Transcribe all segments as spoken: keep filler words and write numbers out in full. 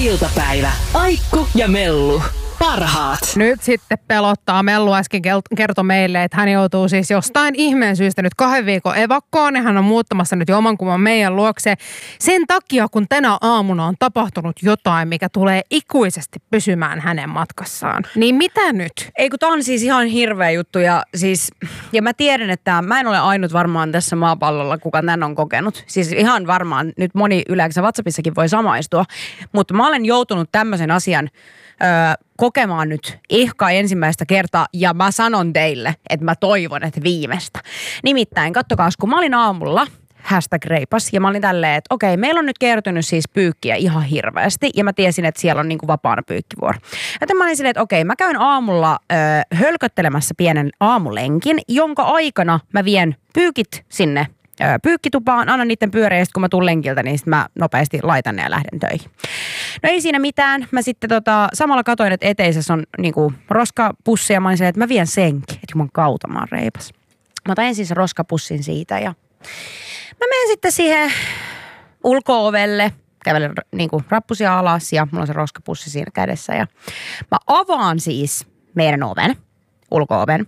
iltapäivä. Aikku ja Mellu. Parhaat. Nyt sitten pelottaa. Mellu äsken kertoi meille, että hän joutuu siis jostain ihmeen syystä nyt kahden viikon evakkoon. Ja hän on muuttamassa nyt jomankuvan meidän luokse sen takia, kun tänä aamuna on tapahtunut jotain, mikä tulee ikuisesti pysymään hänen matkassaan. Niin mitä nyt? Ei kun tää on siis ihan hirveä juttu ja siis, ja mä tiedän, että mä en ole ainut varmaan tässä maapallolla, kuka tän on kokenut. Siis ihan varmaan nyt moni yleensä WhatsAppissakin voi samaistua, mutta mä olen joutunut tämmöisen asian Öö, kokemaan nyt ehkä ensimmäistä kertaa ja mä sanon teille, että mä toivon, että viimeistä. Nimittäin, kattokaas, kun mä olin aamulla, hashtag reipas, ja mä olin tälleen, että okei, meillä on nyt kertynyt siis pyykkiä ihan hirveästi ja mä tiesin, että siellä on niinku vapaana pyykkivuoro. Joten mä olin silleen, että okei, mä käyn aamulla öö, hölköttelemässä pienen aamulenkin, jonka aikana mä vien pyykit sinne pyykkitupaan, annan niiden pyöreä, ja kun mä tulen lenkiltä, niin mä nopeasti laitan ne ja lähden töihin. No ei siinä mitään. Mä sitten tota, samalla katoin, että eteisessä on niinku roskapussi, ja mä olin silleen, että mä vien senkin, että juman kautta mä oon reipas. Mä otan ensin sen roskapussin siitä, ja mä menen sitten siihen ulko-ovelle, kävelen niinku rappusia alas, ja mulla on se roskapussi siinä kädessä, ja mä avaan siis meidän oven, ulko-oven,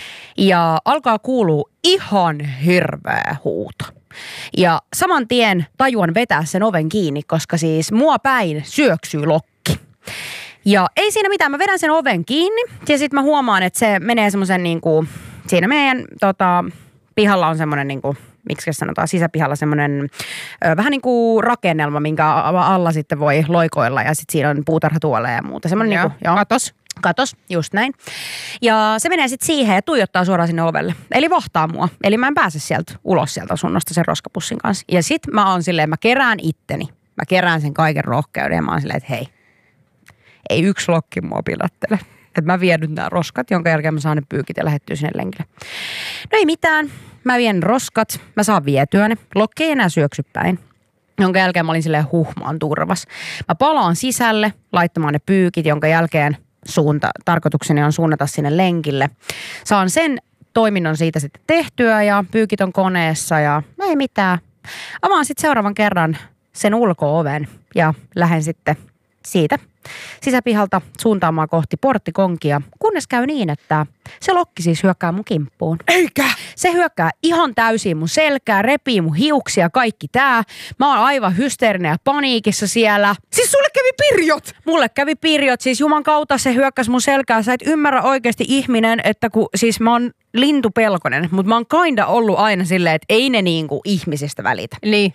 ja alkaa kuulua ihan hirveä huuto. Ja saman tien tajuan vetää sen oven kiinni, koska siis mua päin syöksyy lokki. Ja ei siinä mitään, mä vedän sen oven kiinni ja sitten mä huomaan, että se menee semmoisen niinku, siinä meidän tota, pihalla on semmoinen niinku, miksi sanotaan, sisäpihalla semmoinen ö, vähän niin kuin rakennelma, minkä alla sitten voi loikoilla ja sitten siinä on puutarhatuoleja ja muuta. Semmoinen joo, niinku, joo. Katos. Katos, just näin. Ja se menee sitten siihen ja tuijottaa suoraan sinne ovelle. Eli vahtaa mua. Eli mä en pääse sieltä ulos sieltä asunnosta sen roskapussin kanssa. Ja sit mä oon silleen, mä kerään itteni. Mä kerään sen kaiken rohkeuden ja mä oon silleen, että hei, ei yksi lokki mua pilattele. Että mä vien nyt nämä roskat, jonka jälkeen mä saan ne pyykit ja lähettyä sinne lenkille. No ei mitään. Mä vien roskat. Mä saan vietyä ne. Lokki ei enää syöksy päin. Jonka jälkeen mä olin silleen, huh, mä oon turvas. Mä palaan sisälle laittamaan ne pyykit, jonka jälkeen suunta, tarkoitukseni on suunnata sinne lenkille. Saan sen toiminnon siitä sitten tehtyä ja pyykit on koneessa ja ei mitään. Avaan sitten seuraavan kerran sen ulko-oven ja lähden sitten siitä sisäpihalta suuntaamaan kohti porttikonkia, kunnes käy niin, että se lokki siis hyökkää mun kimppuun. Eikä! Se hyökkää ihan täysin mun selkää, repii mun hiuksia, kaikki tää. Mä oon aivan hysteerinen ja paniikissa siellä. Siis sulle kävi pirjot! Mulle kävi pirjot, siis juman kautta se hyökkäsi mun selkää. Sä et ymmärrä oikeasti ihminen, että kun siis mä oon lintupelkonen, mutta mä oon kinda ollut aina silleen, että ei ne niinku ihmisistä välitä. Niin.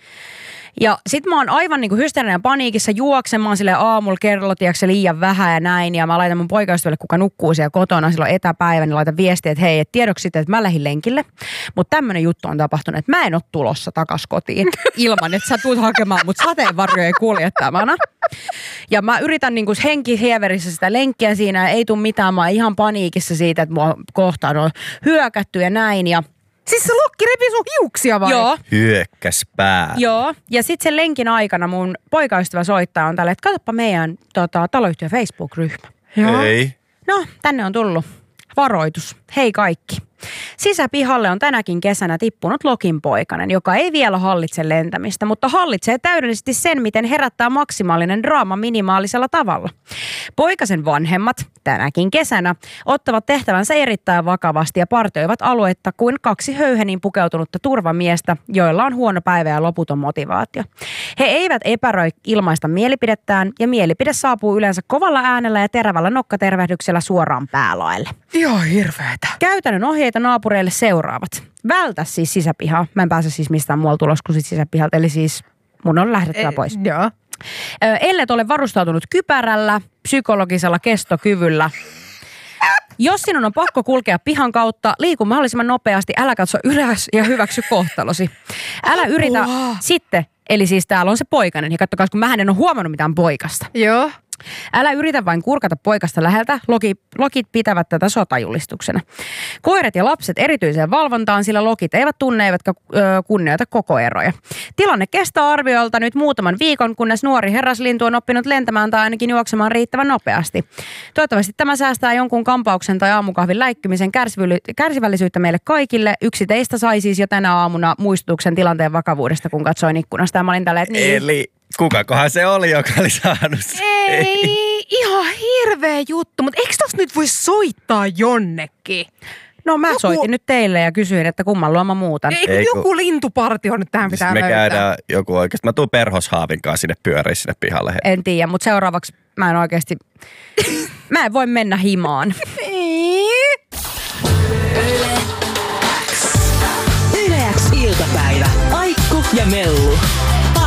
Ja sit mä oon aivan niinku hysteerinen paniikissa juoksemaan sille aamulla kello, tiedätkö, liian vähän ja näin. Ja mä laitan mun poikaystävälle, kuka nukkuu siellä kotona silloin etäpäivän, niin laitan viestiä, että hei, et tiedoksi sitten, että mä lähdin lenkille. Mutta tämmönen juttu on tapahtunut, että mä en oo tulossa takas kotiin ilman, että sä tulet hakemaan mut sateenvarjojen kuljettamana. Ja mä yritän niinku henkihieverissä sitä lenkkiä siinä ja ei tuu mitään. Mä oon ihan paniikissa siitä, että mua kohtaan on hyökätty ja näin ja siis se lokki repi sun hiuksia vai? Joo. Hyökkäs pää. Joo. Ja sitten sen lenkin aikana mun poikaystävä soittaa on tälle, että katsoppa meidän tota, taloyhtiön Facebook-ryhmä. Joo. Ei. No, tänne on tullut varoitus. Hei kaikki. Sisäpihalle on tänäkin kesänä tippunut lokinpoikainen, joka ei vielä hallitse lentämistä, mutta hallitsee täydellisesti sen, miten herättää maksimaalinen draama minimaalisella tavalla. Poikasen vanhemmat tänäkin kesänä ottavat tehtävänsä erittäin vakavasti ja partioivat aluetta kuin kaksi höyhenin pukeutunutta turvamiestä, joilla on huono päivä ja loputon motivaatio. He eivät epäröi ilmaista mielipidettään ja mielipide saapuu yleensä kovalla äänellä ja terävällä nokkatervehdyksellä suoraan päälaelle. Ihan hirveetä. Käytännön ohjeita naapureille seuraavat. Vältä siis sisäpihaa. Mä en pääse siis mistään muualla tulos kuin sit sisäpihalta, eli siis mun on lähdettävä e, pois. Joo. Ellet ole varustautunut kypärällä, psykologisella kestokyvyllä. Jos sinun on pakko kulkea pihan kautta, liiku mahdollisimman nopeasti, älä katso ylös ja hyväksy kohtalosi. Älä yritä sitten, eli siis täällä on se poikainen, ja katsokaa, kun mä en ole huomannut mitään poikasta. Joo. Älä yritä vain kurkata poikasta läheltä, lokit, lokit pitävät tätä sotajulistuksena. Koirat ja lapset erityiseen valvontaan, sillä lokit eivät tunne eivätkä ö, kunnioita koko eroja. Tilanne kestää arviolta nyt muutaman viikon, kunnes nuori herraslintu on oppinut lentämään tai ainakin juoksemaan riittävän nopeasti. Toivottavasti tämä säästää jonkun kampauksen tai aamukahvin läikkymisen kärsivällisyyttä meille kaikille. Yksi teistä sai siis jo tänä aamuna muistutuksen tilanteen vakavuudesta, kun katsoin ikkunasta ja mä olin tälleen, että niin. Eli kukakohan se oli, joka oli saanut sen? Ei, ihan hirveä juttu, mutta eikö tosta nyt voi soittaa jonnekin? No mä Joku- soitin nyt teille ja kysyin, että kumman luo mä muutan. Eikö Ei, kun- joku lintupartio nyt tähän Siis pitää me löytää? käydään joku oikeasti. Mä tuun perhoshaavin kanssa sinne pyöriin sinne pihalle. En tiedä, mutta seuraavaksi mä en oikeasti, mä en voi mennä himaan.